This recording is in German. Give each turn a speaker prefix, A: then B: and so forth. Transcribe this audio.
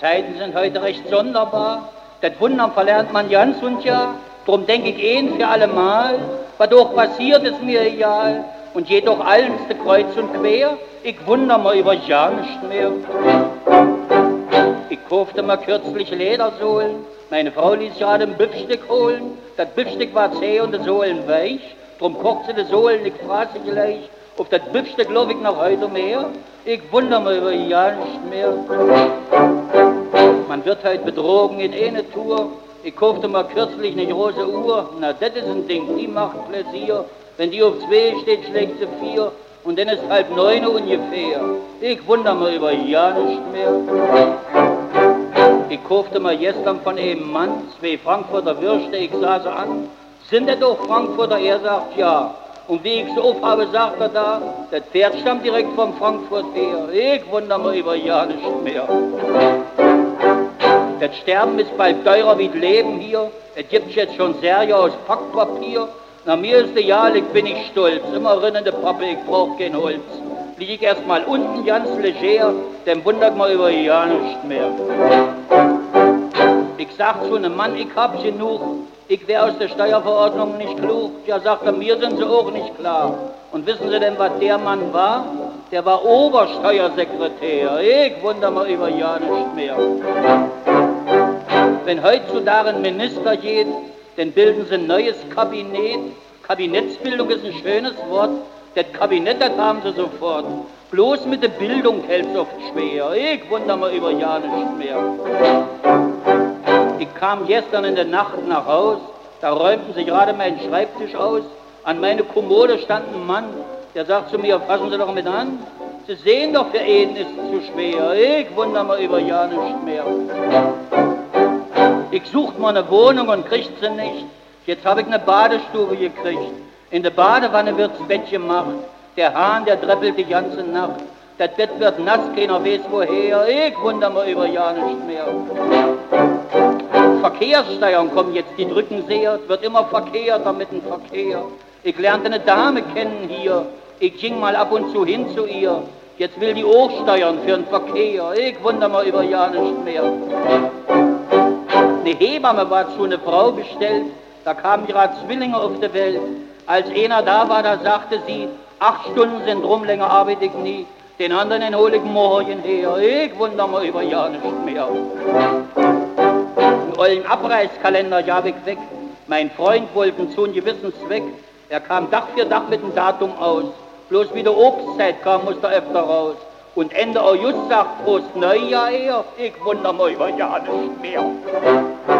A: Zeiten sind heute recht sonderbar, das Wundern verlernt man ganz und ja, drum denk ich für allemal, was doch passiert ist mir egal, und jedoch allens de kreuz und quer, ich wunder mal über ja nicht mehr. Ich kaufte mal kürzlich Ledersohlen, meine Frau ließ gerade ein Büffstück holen, das Büffstück war zäh und die Sohlen weich, drum kocht sie die Sohlen, ich fraß sie gleich, auf das Büffstück glaub ich noch heute mehr, ich wunder mal über ja nicht mehr. Man wird heute betrogen in eine Tour, ich kaufte mal kürzlich eine große Uhr, na das ist ein Ding, die macht Pläsier, wenn die auf 2 steht, schlägt sie 4 und dann ist 8:30 ungefähr, ich wunder mal über ja nicht mehr. Ich kaufte mal gestern von einem Mann 2 Frankfurter Würste, ich sah sie an, sind das doch Frankfurter? Er sagt ja. Und wie ich so aufhabe, sagt er da, das Pferd stammt direkt von Frankfurt her. Ich wundere mal über ja nicht mehr. Das Sterben ist bald teurer wie das Leben hier. Es gibt jetzt schon Serie aus Packpapier. Na mir ist egal, ich bin nicht stolz. Immer rinnende Pappe, ich brauch kein Holz. Lieg ich erst mal unten ganz leger, dann wundert mal über ja nicht mehr. Ich sag zu einem Mann, ich hab genug. Ich wär aus der Steuerverordnung nicht klug. Ja, sagt er, mir sind sie auch nicht klar. Und wissen Sie denn, was der Mann war? Der war Obersteuersekretär. Ich wundere mal über ja nicht mehr. Wenn heutzutage ein Minister geht, dann bilden sie ein neues Kabinett. Kabinettsbildung ist ein schönes Wort. Das Kabinett, das haben sie sofort. Bloß mit der Bildung hält's oft schwer. Ich wundere mal über ja nicht mehr. Ich kam gestern in der Nacht nach Haus, da räumten sie gerade meinen Schreibtisch aus. An meine Kommode stand ein Mann, der sagt zu mir, fassen Sie doch mit an. Sie sehen doch, für ihn ist es zu schwer. Ich wundere mal über ja nicht mehr. Ich suchte mal eine Wohnung und kriegte sie nicht. Jetzt habe ich eine Badestube gekriegt. In der Badewanne wird's Bett gemacht. Der Hahn, der treppelt die ganze Nacht. Das Bett wird nass, keiner weiß woher. Ich wundere mal über ja nicht mehr. Verkehrssteuern kommen jetzt, die drücken sehr. Es wird immer verkehrter mit dem Verkehr. Ich lernte eine Dame kennen hier. Ich ging mal ab und zu hin zu ihr. Jetzt will die auch steuern für den Verkehr. Ich wundere mal über ja nicht mehr. Eine Hebamme war zu einer Frau bestellt. Da kamen gerade Zwillinge auf die Welt. Als einer da war, da sagte sie, 8 Stunden sind rum, länger arbeite ich nie. Den anderen den hol ich morgen her. Ich wundere mal über ja nicht mehr. Einen ollen Abreißkalender gab ich weg. Mein Freund wollte zu einem gewissen Zweck. Er kam Tag für Tag mit dem Datum aus. Bloß wie die Obstzeit kam, musste er öfter raus. Und Ende August sagt Prost Neujahr er. Ich wundere mal über ja nicht mehr.